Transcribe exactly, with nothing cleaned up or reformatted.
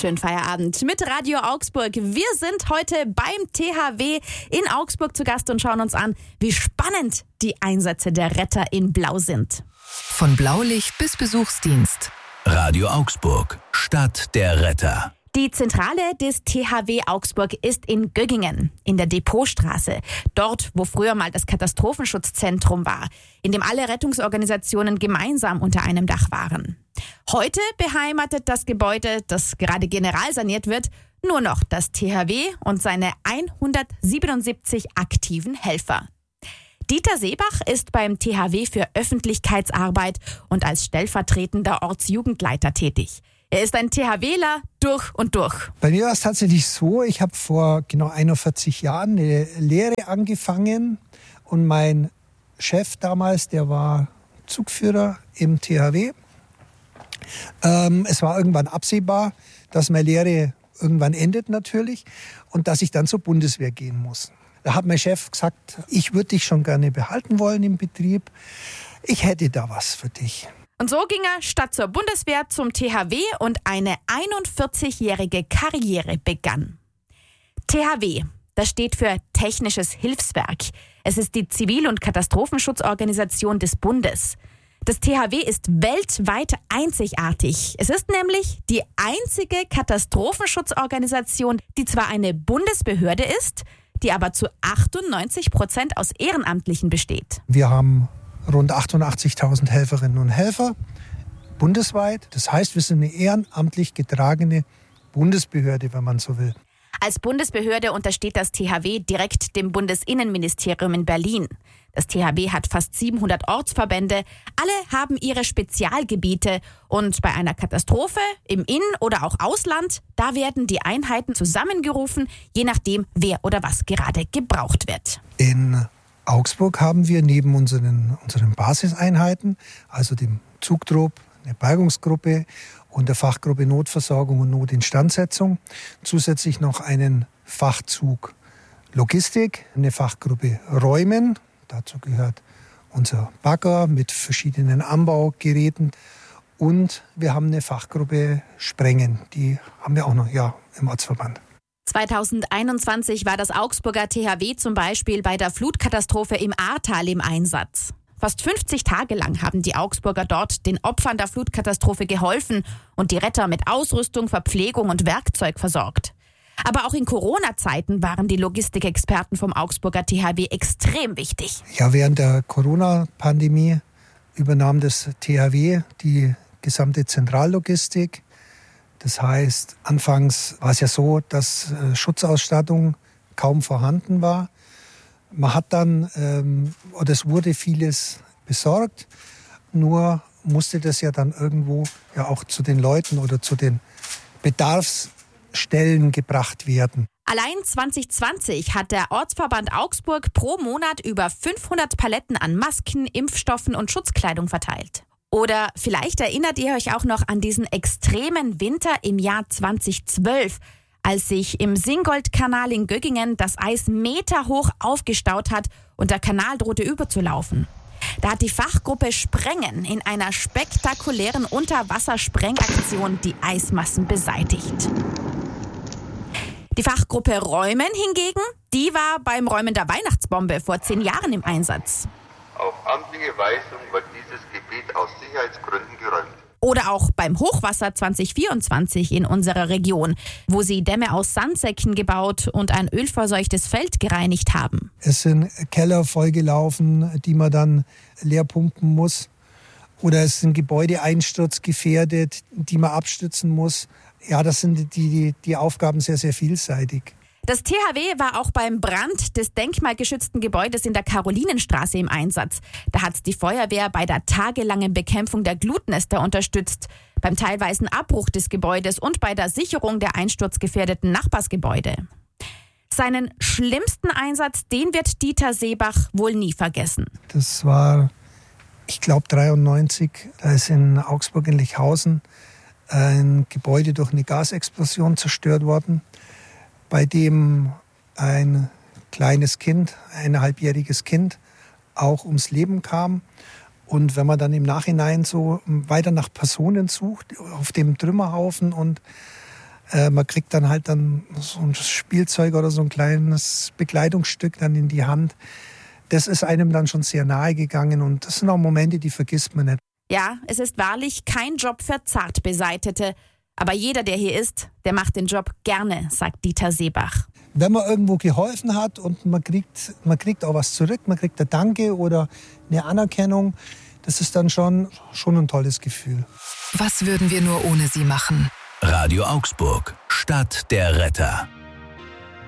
schönen Feierabend mit Radio Augsburg. Wir sind heute beim T H W in Augsburg zu Gast und schauen uns an, wie spannend die Einsätze der Retter in Blau sind. Von Blaulicht bis Besuchsdienst. Radio Augsburg, Stadt der Retter. Die Zentrale des T H W Augsburg ist in Göggingen, in der Depotstraße. Dort, wo früher mal das Katastrophenschutzzentrum war, in dem alle Rettungsorganisationen gemeinsam unter einem Dach waren. Heute beheimatet das Gebäude, das gerade generalsaniert wird, nur noch das T H W und seine hundertsiebenundsiebzig aktiven Helfer. Dieter Seebach ist beim T H W für Öffentlichkeitsarbeit und als stellvertretender Ortsjugendleiter tätig. Er ist ein THWler durch und durch. Bei mir war es tatsächlich so, ich habe vor genau einundvierzig Jahren eine Lehre angefangen und mein Chef damals, der war Zugführer im T H W. Ähm, es war irgendwann absehbar, dass meine Lehre irgendwann endet natürlich und dass ich dann zur Bundeswehr gehen muss. Da hat mein Chef gesagt, ich würde dich schon gerne behalten wollen im Betrieb. Ich hätte da was für dich. Und so ging er statt zur Bundeswehr zum T H W und eine einundvierzigjährige Karriere begann. T H W, das steht für Technisches Hilfswerk. Es ist die Zivil- und Katastrophenschutzorganisation des Bundes. Das T H W ist weltweit einzigartig. Es ist nämlich die einzige Katastrophenschutzorganisation, die zwar eine Bundesbehörde ist, die aber zu achtundneunzig Prozent aus Ehrenamtlichen besteht. Wir haben rund achtundachtzigtausend Helferinnen und Helfer bundesweit. Das heißt, wir sind eine ehrenamtlich getragene Bundesbehörde, wenn man so will. Als Bundesbehörde untersteht das T H W direkt dem Bundesinnenministerium in Berlin. Das T H W hat fast siebenhundert Ortsverbände. Alle haben ihre Spezialgebiete. Und bei einer Katastrophe im In- oder auch Ausland, da werden die Einheiten zusammengerufen, je nachdem, wer oder was gerade gebraucht wird. In Augsburg haben wir neben unseren, unseren Basiseinheiten, also dem Zugtrupp, eine Bergungsgruppe und der Fachgruppe Notversorgung und Notinstandsetzung, zusätzlich noch einen Fachzug Logistik, eine Fachgruppe Räumen, dazu gehört unser Bagger mit verschiedenen Anbaugeräten und wir haben eine Fachgruppe Sprengen, die haben wir auch noch ja, im Ortsverband. zweitausendeinundzwanzig war das Augsburger T H W zum Beispiel bei der Flutkatastrophe im Ahrtal im Einsatz. Fast fünfzig Tage lang haben die Augsburger dort den Opfern der Flutkatastrophe geholfen und die Retter mit Ausrüstung, Verpflegung und Werkzeug versorgt. Aber auch in Corona-Zeiten waren die Logistikexperten vom Augsburger T H W extrem wichtig. Ja, während der Corona-Pandemie übernahm das T H W die gesamte Zentrallogistik. Das heißt, anfangs war es ja so, dass äh, Schutzausstattung kaum vorhanden war. Man hat dann, ähm, oder es wurde vieles besorgt, nur musste das ja dann irgendwo ja auch zu den Leuten oder zu den Bedarfsstellen gebracht werden. Allein zwanzig zwanzig hat der Ortsverband Augsburg pro Monat über fünfhundert Paletten an Masken, Impfstoffen und Schutzkleidung verteilt. Oder vielleicht erinnert ihr euch auch noch an diesen extremen Winter im Jahr zweitausendzwölf, als sich im Singoldkanal in Göggingen das Eis meterhoch aufgestaut hat und der Kanal drohte überzulaufen. Da hat die Fachgruppe Sprengen in einer spektakulären Unterwassersprengaktion die Eismassen beseitigt. Die Fachgruppe Räumen hingegen, die war beim Räumen der Weihnachtsbombe vor zehn Jahren im Einsatz. Auf amtliche Weisung wird dieses Gebiet aus Sicherheitsgründen geräumt. Oder auch beim Hochwasser zwanzig vierundzwanzig in unserer Region, wo sie Dämme aus Sandsäcken gebaut und ein ölverseuchtes Feld gereinigt haben. Es sind Keller vollgelaufen, die man dann leer pumpen muss. Oder es sind Gebäude einsturzgefährdet, die man abstützen muss. Ja, das sind die, die, die Aufgaben sehr, sehr vielseitig. Das T H W war auch beim Brand des denkmalgeschützten Gebäudes in der Karolinenstraße im Einsatz. Da hat die Feuerwehr bei der tagelangen Bekämpfung der Glutnester unterstützt, beim teilweisen Abbruch des Gebäudes und bei der Sicherung der einsturzgefährdeten Nachbarsgebäude. Seinen schlimmsten Einsatz, den wird Dieter Seebach wohl nie vergessen. Das war, ich glaube, dreiundneunzig. Da ist in Augsburg in Lechhausen ein Gebäude durch eine Gasexplosion zerstört worden, bei dem ein kleines Kind, ein eineinhalbjähriges Kind, auch ums Leben kam. Und wenn man dann im Nachhinein so weiter nach Personen sucht, auf dem Trümmerhaufen und Äh, man kriegt dann halt dann so ein Spielzeug oder so ein kleines Bekleidungsstück dann in die Hand. Das ist einem dann schon sehr nahe gegangen und das sind auch Momente, die vergisst man nicht. Ja, es ist wahrlich kein Job für Zartbeseitete. Aber jeder, der hier ist, der macht den Job gerne, sagt Dieter Seebach. Wenn man irgendwo geholfen hat und man kriegt, man kriegt auch was zurück, man kriegt ein Danke oder eine Anerkennung, das ist dann schon, schon ein tolles Gefühl. Was würden wir nur ohne sie machen? Radio Augsburg, Stadt der Retter.